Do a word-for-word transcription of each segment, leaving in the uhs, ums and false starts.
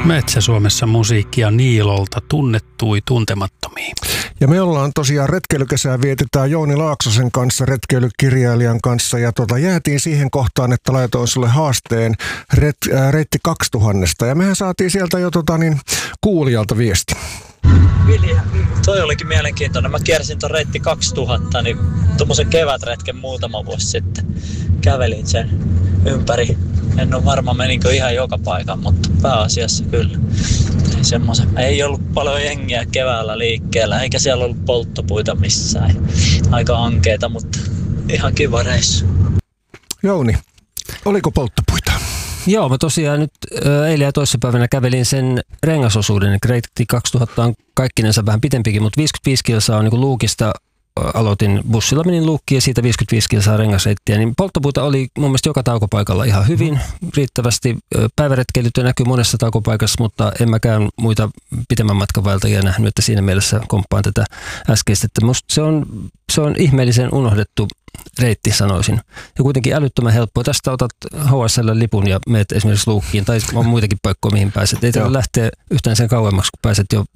Metsä-Suomessa musiikkia Niilolta tunnettui tuntemattomiin. Ja me ollaan tosiaan retkeilykesää vietetään Jouni Laaksosen kanssa, retkeilykirjailijan kanssa. Ja tota, jäätiin siihen kohtaan, että laitoin sulle haasteen ret, äh, reitti kaksituhatta. Ja mehän saatiin sieltä jo tota, niin, kuulijalta viesti. Vilja, toi olikin mielenkiintoinen. Mä kiersin ton reitti kaksituhatta, niin tommosen kevätretken muutama vuosi sitten. Kävelin sen ympäri. En ole varma meninkö ihan joka paikan, mutta pääasiassa kyllä. Semmoisen. Ei ollut paljon jengiä keväällä liikkeellä, eikä siellä ollut polttopuita missään. Aika ankeeta, mutta ihan kiva reissu. Jouni, oliko polttopuita? Joo, mä tosiaan nyt eilen ja toissapäivänä kävelin sen rengasosuuden. Reitti kaksituhatta on kaikkinensa vähän pitempikin, mutta viisikymmentäviisi kilsaa on niin kuin Luukista. Aloitin bussilla, menin Luukkiin ja siitä viisikymmentäviisi kilsaa rengasreittiä, niin polttopuita oli mun mielestä joka taukopaikalla ihan hyvin, riittävästi. Päiväretkeilyt näkyy monessa taukopaikassa, mutta en mäkään muita pitemmän matkan vaeltajia nähnyt, että siinä mielessä komppaan tätä äskeistä. Että musta se on, se on ihmeellisen unohdettu reitti, sanoisin. Ja kuitenkin älyttömän helppoa. Tästä otat H S L-lipun ja menet esimerkiksi Luukkiin, tai on muitakin paikkoja, mihin pääset. Ei tarvitse lähteä yhtään sen kauemmaksi, kun pääset jo,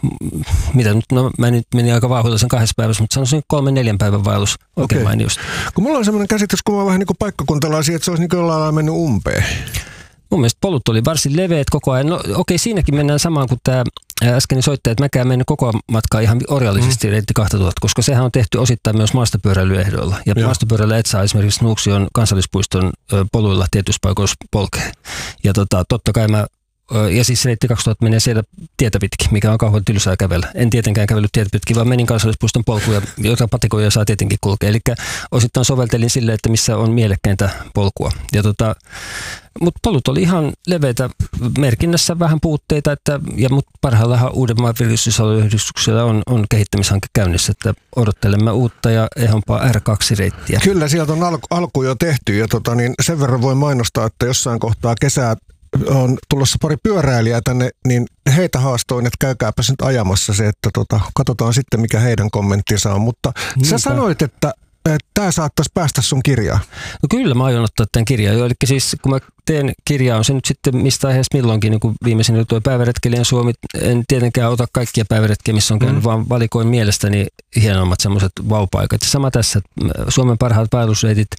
mitä nyt, no mä nyt menin aika vauhdilla sen kahdessa päivässä, mutta sanoisin kolmen neljän päivän vaellus oikein okay. mainiosti. Kun mulla on semmoinen käsitys, kun mä vähän niin kuin paikkakuntalaisia, että se olisi niin kuin jollain lailla mennyt umpeen. Mun mielestä polut oli varsin leveät koko ajan. No okei, okay, siinäkin mennään samaan kuin tämä äskeinen soittaja, että mäkään mennyt koko matkaa ihan orjallisesti mm. reitti kaksituhatta, koska sehän on tehty osittain myös maastopyöräilyehdoilla. Ja Joo. maastopyörällä et saa esimerkiksi Nuuksion kansallispuiston poluilla tietyissä paikoissa polkea. Ja tota, totta kai mä Ja siis reitti kaksituhatta menee siellä tietä pitkin, mikä on kauhean tylsää kävellä. En tietenkään kävellyt tietä pitkin, vaan menin kansallispuiston polkuja, joita patikoja saa tietenkin kulkea. Eli osittain soveltelin sille, että missä on mielekkäintä polkua. Ja tota, mutta polut oli ihan leveitä, merkinnässä vähän puutteita, että, ja mut parhaillaan Uudenmaan virkistysalueyhdistyksellä on, on kehittämishanke käynnissä, että odottelemme uutta ja ehompaa R kaksi -reittiä. Kyllä, sieltä on alku, alku jo tehty, ja tota, niin sen verran voi mainostaa, että jossain kohtaa kesää on tulossa pari pyöräilijää tänne, niin heitä haastoin, että käykääpäs nyt ajamassa se, että tota, katsotaan sitten, mikä heidän kommenttinsa on. Mutta Niinpä. Sä sanoit, että tämä saattaisi päästä sun kirjaan. No kyllä, mä aion ottaa tämän kirjaan jo. Eli siis kun mä teen kirjaa, on se nyt sitten mistä aiheesta milloinkin, niin kuin viimeisenä tuo päiväretkelijän Suomi. En tietenkään ota kaikkia päiväretkiä, missä on käynyt, mm. vaan valikoin mielestäni hienommat semmoiset vaupaikat. Ja sama tässä, Suomen parhaat vaellusreitit,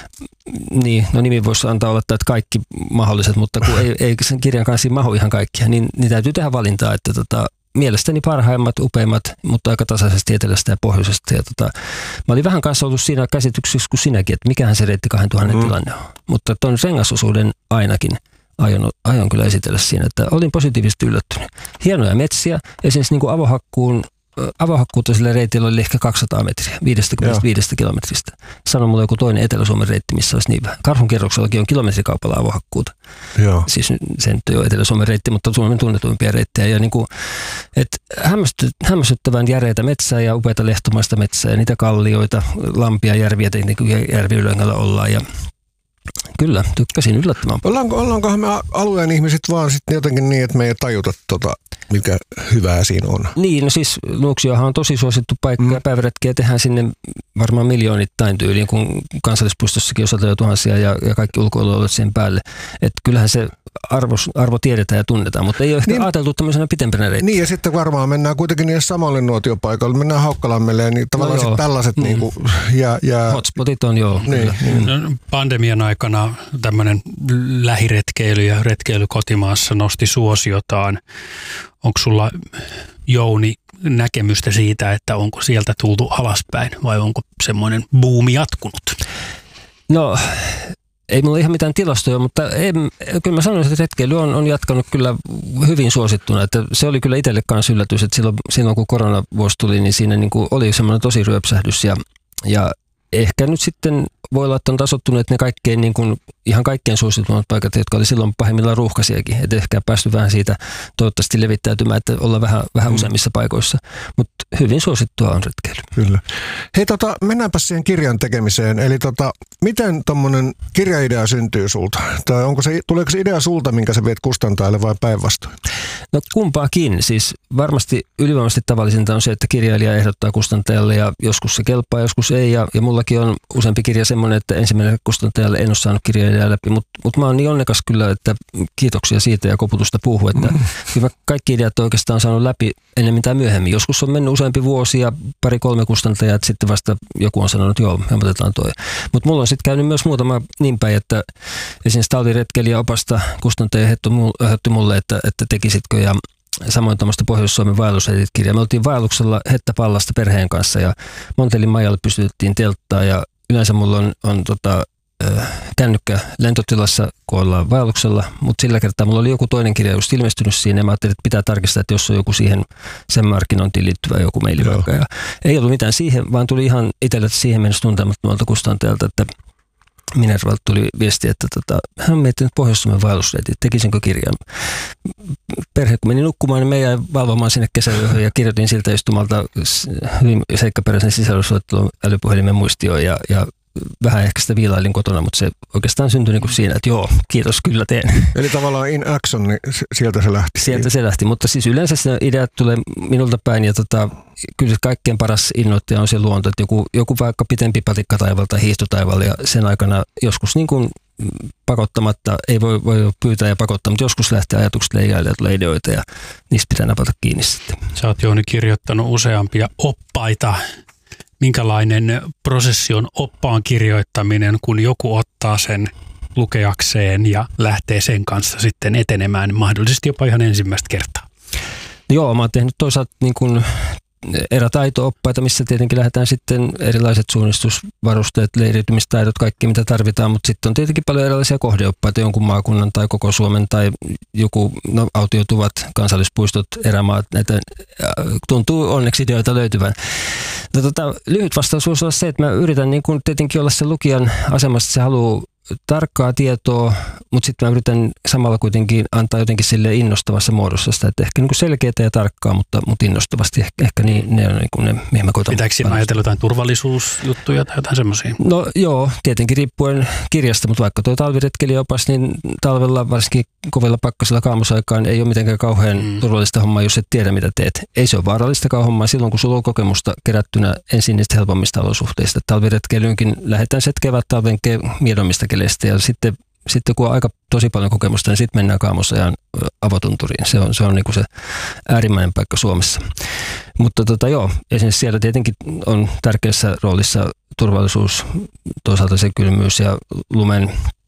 niin, no nimi voisi antaa olettaa, että kaikki mahdolliset, mutta kun ei, ei sen kirjan kanssa mahu ihan kaikkia, niin, niin täytyy tehdä valintaa, että tota, mielestäni parhaimmat, upeimmat, mutta aika tasaisesti etelästä ja pohjoisesta. Ja tota, mä olin vähän kanssa ollut siinä käsityksessä kuin sinäkin, että mikähän se reitti kaksituhatta mm. tilanne on. Mutta tuon rengasosuuden ainakin aion, aion kyllä esitellä siinä, että olin positiivisesti yllättynyt. Hienoja metsiä, esimerkiksi niin kuin avohakkuun, avohakkuuta sillä reitillä oli ehkä kaksisataa metriä, viisikymmentäviisi kilometristä. Sano mulle joku toinen Etelä-Suomen reitti, missä olisi niin vähän. Karhunkierroksellakin on kilometrikaupalla avohakkuuta. Joo. Siis se nyt ei ole Etelä-Suomen reitti, mutta Suomen tunnetuimpia reittejä. Ja niin kuin, että hämmästyttävän järeitä metsää ja upeata lehtomaista metsää ja niitä kallioita, lampia, järviä, niin kuin järviylängällä ollaan. Ja kyllä, tykkäsin yllättämään. Ollaanko, ollaankohan me alueen ihmiset vaan sitten jotenkin niin, että me ei tajuta tota, mikä hyvää siinä on? Niin, no siis Nuuksiohan on tosi suosittu paikka ja mm. päiväretkiä tehdään sinne varmaan miljoonittain tyyliin, kun kansallispuistossakin on satoja tuhansia ja, ja kaikki ulkoilualueet sen päälle. Että kyllähän se arvo, arvo tiedetään ja tunnetaan, mutta ei ole ehkä niin, ajateltu tämmöisenä pitempänä reittiä. Niin, ja sitten varmaan mennään kuitenkin niille samalle nuotiopaikalle, mennään Haukkalammelle, niin tavallaan no tällaiset mm. niin kuin, ja, ja hotspotit on joo. Niin, niin. No, pandemian aikana tämmöinen lähiretkeily ja retkeily kotimaassa nosti suosiotaan. Onko sulla, Jouni, näkemystä siitä, että onko sieltä tultu alaspäin vai onko semmoinen buumi jatkunut? No, ei mulla ihan mitään tilastoja, mutta en, kyllä mä sanoisin, että retkeily on, on jatkanut kyllä hyvin suosittuna. Että se oli kyllä itselle kanssa yllätys, että silloin, silloin kun koronavuosi tuli, niin siinä niin kuin oli semmoinen tosi ryöpsähdys ja, ja ehkä nyt sitten voi olla, että on tasottunut ne kaikkein, niin kuin, ihan kaikkein suositummat paikat, jotka oli silloin pahimmillaan ruuhkaisiakin. Että ehkä päästy vähän siitä toivottavasti levittäytymään, että ollaan vähän, vähän mm. useimmissa paikoissa. Mutta hyvin suosittua on retkeily. Kyllä. Hei, tota, mennäänpä siihen kirjan tekemiseen. Eli tota, miten tommonen kirjaidea syntyy sulta? Tai onko se, tuleeko se idea sulta, minkä sä viet kustantajalle vai päinvastoin? No kumpaakin. Siis varmasti ylivoimaisesti tavallisinta on se, että kirjailija ehdottaa kustantajalle ja joskus se kelpaa, joskus ei. Ja, ja mullakin on useampi kirja semmoinen, että ensimmäinen kustantajalle en ole saanut kirjailijaa läpi. Mutta mut mä oon niin onnekas kyllä, että kiitoksia siitä ja koputusta puuhun. Että mm. kyllä kaikki ideat oikeastaan saanut läpi ennemmin tai myöhemmin. Joskus on mennyt useampi vuosi ja pari-kolme kustantajaa, että sitten vasta joku on sanonut, että joo, me otetaan toi. Mutta mulla on sitten käynyt myös muutama niin päin, että esimerkiksi talviretkeilijä opasta kustantaja ehdotti mulle, että, että tekisitkö, ja samoin tuommoista Pohjois-Suomen vaellusreitit-kirjaa. Me oltiin vaelluksella Hettäpallasta perheen kanssa ja Montelin majalle pystytettiin telttaa ja yleensä mulla on, on tota, kännykkä lentotilassa, kun ollaan vaelluksella, mutta sillä kertaa mulla oli joku toinen kirja just ilmestynyt siinä ja mä ajattelin, että pitää tarkistaa, että jos on joku siihen sen markkinointiin liittyvä joku maili vaikka. Ja ei ollut mitään siihen, vaan tuli ihan itselle siihen mennessä tuntemattomalta kustantajalta, että Minervalta tuli viesti, että tota, hän on miettinyt Pohjois-Suomen vaellusreitit, tekisinkö kirjan. Perhe kun meni nukkumaan, niin me jäi valvomaan sinne kesäyöhön ja kirjoitin siltä istumalta hyvin seikkaperäisen sisällysluettelon älypuhelimen muistioon ja, ja vähän ehkä sitä viilailin kotona, mutta se oikeastaan syntyi niin kuin siinä, että joo, kiitos, kyllä teen. Eli tavallaan in action, niin sieltä se lähti. Sieltä se lähti, mutta siis yleensä se ideat tulee minulta päin ja tota, kyllä kaikkein paras innoittaja on se luonto, että joku, joku vaikka pitempi patikkataival tai hiihtotaival ja sen aikana joskus niin kuin pakottamatta, ei voi, voi pyytää ja pakottaa, mutta joskus lähtee ajatukset leijailemaan ja tulee ideoita ja niistä pitää napata kiinni sitten. Sä oot Jouni kirjoittanut useampia oppaita. Minkälainen prosessi on oppaan kirjoittaminen, kun joku ottaa sen lukeakseen ja lähtee sen kanssa sitten etenemään mahdollisesti jopa ihan ensimmäistä kertaa? Joo, mä oon tehnyt toisaalta niin kuin erätaito-oppaita, missä tietenkin lähdetään sitten erilaiset suunnistusvarusteet, leiriytymistaidot, kaikki mitä tarvitaan, mutta sitten on tietenkin paljon erilaisia kohdeoppaita, jonkun maakunnan tai koko Suomen tai joku no, autiotuvat, kansallispuistot, erämaat, näitä tuntuu onneksi ideoita löytyvän. No, tota, lyhyt vastaus voisi olla se, että mä yritän niin kun tietenkin olla se lukijan asemassa, että se haluaa tarkkaa tietoa, mutta sitten mä yritän samalla kuitenkin antaa jotenkin sille innostavassa muodossa sitä, että ehkä niin selkeää ja tarkkaa, mutta, mutta innostavasti ehkä, ehkä niin, ne on niin kuin ne, mihin mä koitan. Pitääkö siinä ajatella jotain turvallisuusjuttuja tai jotain semmoisia? No joo, tietenkin riippuen kirjasta, mutta vaikka tuo talviretkelijäopas, niin talvella varsinkin kovilla pakkasilla kaamosaikaan ei ole mitenkään kauhean mm. turvallista hommaa, jos et tiedä mitä teet. Ei se ole vaarallistakaan hommaa silloin, kun sulla on kokemusta kerättynä ensin niistä helpommista olosuhteista. Talviretkeilyynkin lähdetään se kevät talven miedommista keleistä ja sitten, sitten kun on aika tosi paljon kokemusta, niin sitten mennään Kaamosajan avotunturiin. Se on, se on niin kuin se äärimmäinen paikka Suomessa. Mutta tota, joo, esimerkiksi siellä tietenkin on tärkeässä roolissa turvallisuus, toisaalta se kylmyys ja lumen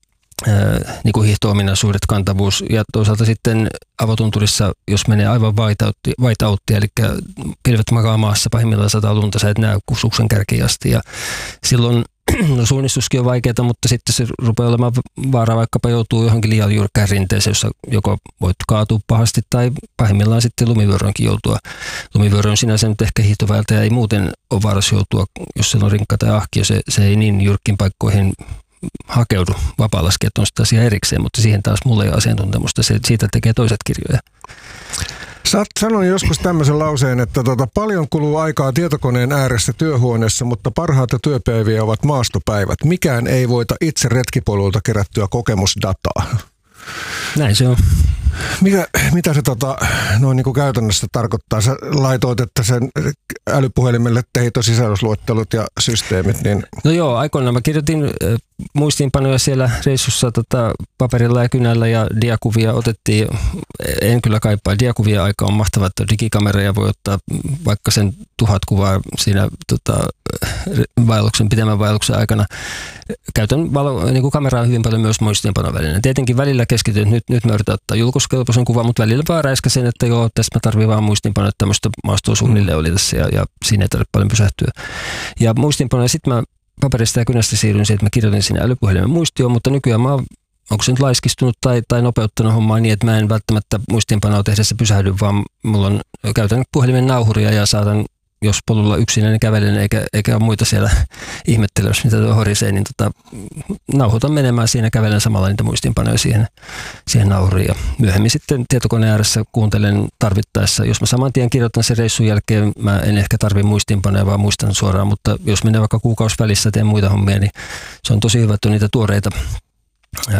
ää, niin kuin hiihto-ominaisuudet, kantavuus ja toisaalta sitten avotunturissa, jos menee aivan whiteouttia, eli pilvet makaa maassa, pahimmillaan sataa lunta, sä et näe suksen kärkiin asti ja silloin no, suunnistuskin on vaikeaa, mutta sitten se rupeaa olemaan vaara, vaikkapa joutuu johonkin liian jyrkkään rinteeseen, jossa joko voit kaatua pahasti tai pahimmillaan sitten lumivyöroonkin joutua. Lumivyöro on sinänsä nyt ehkä hiihtoväältä ja ei muuten ole vaarassa joutua, jos siellä on rinkka tai ahkio, se, se ei niin jyrkkin paikkoihin hakeudu. Vapaa-laskijat on sitä asia erikseen, mutta siihen taas mulla ei ole asiantuntemusta, se, siitä tekee toiset kirjoja. Sä sanoin joskus tämmöisen lauseen, että tota, paljon kuluu aikaa tietokoneen ääressä työhuoneessa, mutta parhaita työpäiviä ovat maastopäivät. Mikään ei voita itse retkipoluilta kerättyä kokemusdataa. Näin se on. Mitä, mitä se tota, noin niin kuin käytännössä tarkoittaa? Sä laitoit, että sen älypuhelimelle teit sisällysluettelut ja systeemit. Niin... No joo, aikoinaan mä kirjoitin äh, muistiinpanoja siellä reissussa tota, paperilla ja kynällä ja diakuvia otettiin. En kyllä kaipaa. Diakuvia aika on mahtavaa, että digikamera ja voi ottaa vaikka sen tuhat kuvaa siinä tota, vaelluksen, pitemmän vaelluksen aikana. Käytän valo, niin kuin kameraa hyvin paljon myös muistiinpanovälineenä. Tietenkin välillä keskityn, että nyt, nyt mä yritän ottaa julkaisukelpoisen kuvan, mutta välillä vaan räiskäsen, että joo, tässä mä tarvitsen vaan muistiinpanoja, että tämmöistä maastoa suunnilleen oli tässä ja, ja siinä ei tarvitse paljon pysähtyä. Ja muistiinpanoja sitten mä paperista ja kynästä siirryin siihen, että mä kirjoitin sinne älypuhelimen muistioon, mutta nykyään mä oon, onko se nyt laiskistunut tai, tai nopeuttanut hommaa niin, että mä en välttämättä muistiinpanoa tehdessä pysähdy, vaan mulla on, käytän puhelimen nauhuria ja saatan, jos polulla yksinäinen kävelen eikä, eikä ole muita siellä ihmettelemässä, mitä tuo horisee, niin tota, nauhoitan menemään siinä, kävelen samalla niitä muistiinpanoja siihen, siihen nauhuriin. Ja myöhemmin sitten tietokoneen ääressä kuuntelen tarvittaessa. Jos mä saman tien kirjoitan sen reissun jälkeen, mä en ehkä tarvitse muistiinpanoja, vaan muistan suoraan, mutta jos menee vaikka kuukausi välissä teen muita hommia, niin se on tosi hyvä, että on niitä tuoreita ää,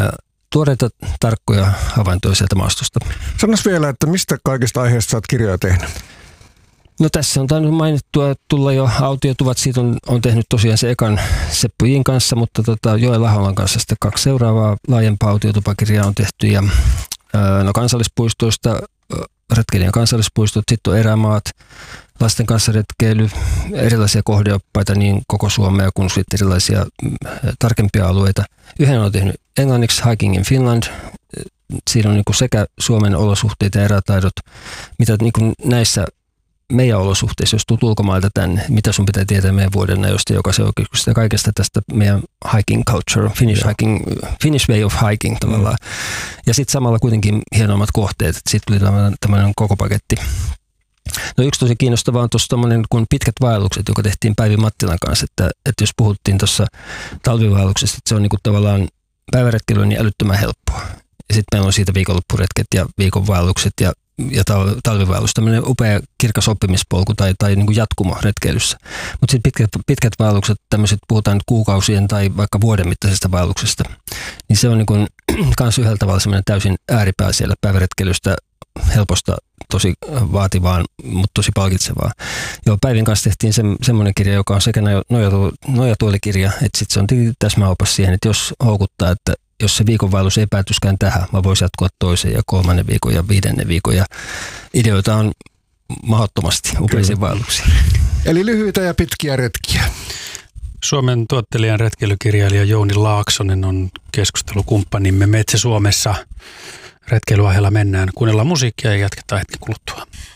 tuoreita, tarkkoja havaintoja sieltä maastosta. Sanois vielä, että mistä kaikista aiheista sä oot kirjoja tehnyt? No tässä on tainnut mainittua tulla jo autiotuvat. Siitä on, on tehnyt tosiaan se ekan Seppo Jin kanssa, mutta tota, Joel Aholan kanssa sitten kaksi seuraavaa laajempaa autiotupakirjaa on tehty. Ja, ää, no kansallispuistoista, retkeilijän kansallispuistot, sitten on erämaat, lasten kanssa retkeily, erilaisia kohdeoppaita niin koko Suomea kuin sitten erilaisia tarkempia alueita. Yhden on tehnyt englanniksi Hiking in Finland. Siinä on niin kuin sekä Suomen olosuhteet ja erätaidot, mitä niin kuin näissä meidän olosuhteissa, jos tulet ulkomailta tänne, mitä sun pitää tietää meidän vuodenajosta, joka se oikeastaan kaikesta tästä meidän hiking culture, Finnish, hiking, Finnish way of hiking tavallaan. Mm. Ja sitten samalla kuitenkin hienommat kohteet, että sitten tuli tämmöinen koko paketti. No yksi tosi kiinnostavaa on tuossa tämmöinen kuin pitkät vaellukset, joka tehtiin Päivi Mattilan kanssa, että, että jos puhuttiin tuossa talvivaelluksesta, että se on niinku tavallaan päiväretkely on niin älyttömän helppoa. Ja sitten meillä on siitä viikonloppuretket ja viikonvaellukset ja ja talvivaellus, tämmöinen upea kirkas oppimispolku tai, tai niin kuin jatkumo retkeilyssä. Mutta sitten pitkät, pitkät vaellukset, tämmöiset puhutaan nyt kuukausien tai vaikka vuoden mittaisesta vaelluksesta, niin se on niin kuin kans yhdellä tavalla semmoinen täysin ääripää siellä päiväretkeilystä, helposta, tosi vaativaan, mutta tosi palkitsevaa. Joo, Päivin kanssa tehtiin se, semmoinen kirja, joka on sekä nojatu, nojatuolikirja, että sitten se on täsmäopas siihen, että jos houkuttaa, että jos se viikonvaellus ei päätyskään tähän, mä voisin jatkoa toisen ja kolmannen viikon ja viidennen viikon. Ja ideoita on mahdottomasti upeisiin vaelluksiin. Eli lyhyitä ja pitkiä retkiä. Suomen tuottelijan retkeilykirjailija Jouni Laaksonen on keskustelukumppanimme Metsä Suomessa. Retkeilyaiheella mennään. Kuunnellaan musiikkia ja jatketaan hetken kuluttua.